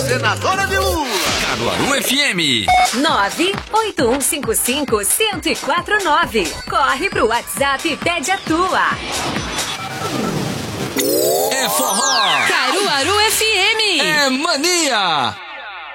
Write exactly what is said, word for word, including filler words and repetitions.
senadora de Lula. Caruaru F M. nove oito um cinco cinco um zero quatro nove. Corre pro WhatsApp e pede a tua. É forró. Caruaru F M. É mania.